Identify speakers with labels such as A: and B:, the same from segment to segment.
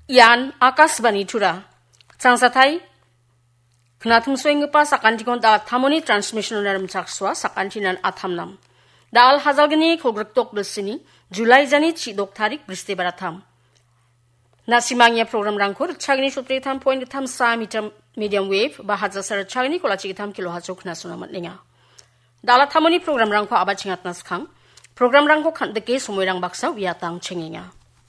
A: Yan Akasbani Tura. Sangsatai. Knatum swing pa sakantikon da thamoni transmission naram chakswa sakantinan athamnam. Da al hazalgani kogroktok belsini Julai jani chidok tarik briste baratham. Nasimangya program rangkor chagni sutre tham point tham sa medium wave bahaja sar chagni kolachi tham kilo hachok na sunamat ninga. Dala thamoni program rangko abachingat naskang. Program rangko khandeke sumoirang baksa wiatang chenginga.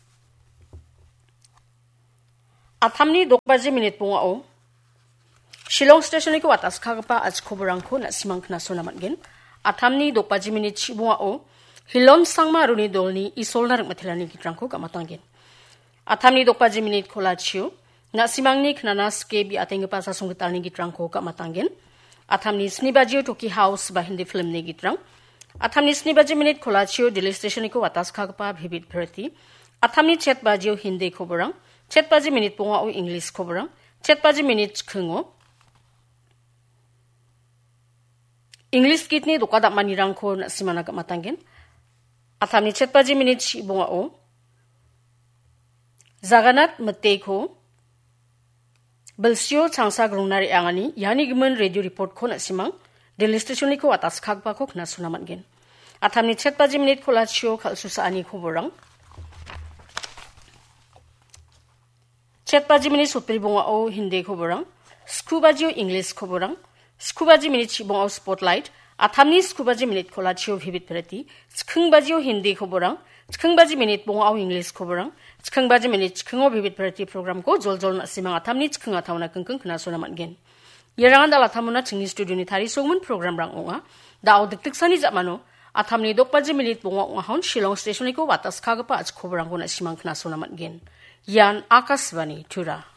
A: Athamni 2 minute pungao. Shillong station ko atas khagpa aj khoborangko na simang na sunamat gen. Athamni 2 minute chibungao. Hilon sangma runi dolni isol narak mathilani kitrangko kamatanggen. Athamni 2 minute kola chiu. Na simangni knanas ke bi atengpa sa sunggitalni kitrangko kamatanggen. Athamni snibajiu toki house ba hindi film ni gitrang. Athamni snibaji minute kola chiu Delhi station ko atas khagpa bhibit bharati. Athamni chetbajiu hindi khoborang. Chetbaji minute pungao English khoborang. Chetbaji minute khungo. English kitni dokada manirangko na simana kamatanggen. Athamni chetbaji minute chibungao. Zaganat mateko. Belsio changsa grungnari angani yani gimen radio report ko na simang. Delhi station ko atas khagpa ko na sunamat gen. Athamni chetbaji minute kola chio khalsusa ani khoborang. Chetbaji minute sutri bungao hindi khoborang. Skubajiu English khoborang. Skubaji minute chibungao spotlight. Athamni skubaji minute kola chio bhibit bharati. Skungbajiu hindi khoborang. Skungbaji minute bungao English khoborang. Skungbaji minute skungo bhibit bharati program ko jol na simang athamni skunga thawna kengkeng kena sunamat gen. Yerangan dala thamuna chingni studio ni thari songmun program rang onga. Dao diktik sani jamano. Athamni 2 minute bungao ngahon Shillong station ko batas khagpa aj khoborang ko na simang kena sunamat gen. Yan Akasbani Tura.